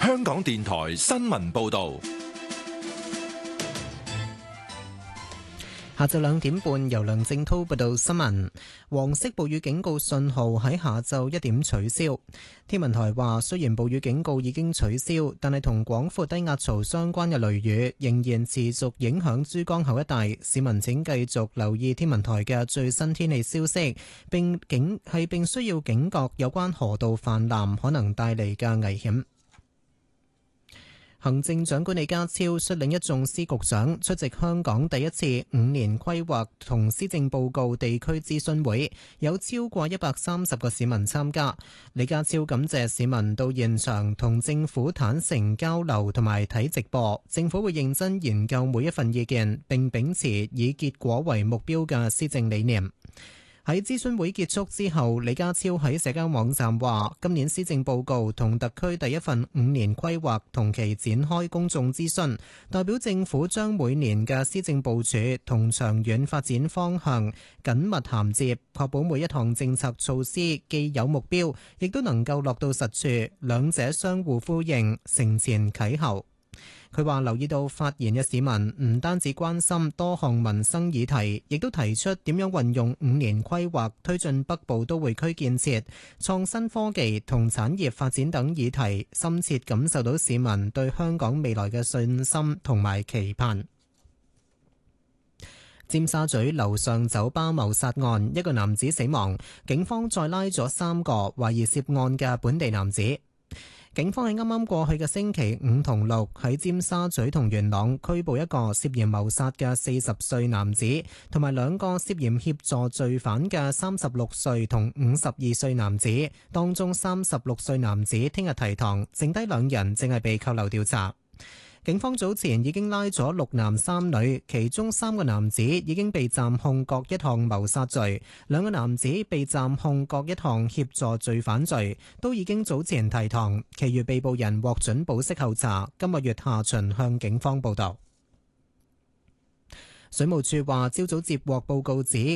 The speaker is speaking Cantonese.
香港電台新聞報道。 下晝2點半，由梁正濤報道新聞。黃色暴雨警告信號喺下晝1點取消。天文台話，雖然暴雨警告已經取消，但係同廣闊低壓槽相關嘅雷雨仍然持續影響珠江口一帶。市民請繼續留意天文台嘅最新天氣消息，並需要警覺有關河道泛濫可能帶嚟嘅危險。行政長官李家超率領一眾司局長出席香港第一次5年規劃同施政報告地區諮詢會，有超過130個市民參加。李家超感謝市民到現場同政府坦誠交流同埋睇直播，政府會認真研究每一份意見，並秉持以結果為目標嘅施政理念。喺諮詢會結束之後，李家超喺社交網站話，今年施政報告同特區第一份5年規劃同期展開公眾諮詢，代表政府將每年嘅施政部署同長遠發展方向緊密銜接，確保每一項政策措施既有目標，亦都能夠落到實處，兩者相互呼應，承前啟後。佢話留意到發言嘅市民唔單止關心多項民生議題，亦都提出點樣運用5年規劃推進北部都會區建設、創新科技同產業發展等議題，深切感受到市民對香港未來嘅信心同埋期盼。尖沙咀樓上酒吧謀殺案，一個男子死亡，警方再拉咗3個懷疑涉案嘅本地男子。警方喺啱啱過去嘅星期5同6喺尖沙咀同元朗拘捕一個涉嫌謀殺嘅40歲男子，同埋2個涉嫌協助罪犯嘅36歲同52歲男子，當中36歲男子聽日提堂，剩低2人正係被扣留調查。警方早前已經拉咗6男3女，其中3個男子已經被暫控各一項謀殺罪，2個男子被暫控各一項協助罪犯罪，都已經早前提堂，其餘被捕人獲准保釋候查，今個月下旬向警方報到。水務署話，朝早接獲報告指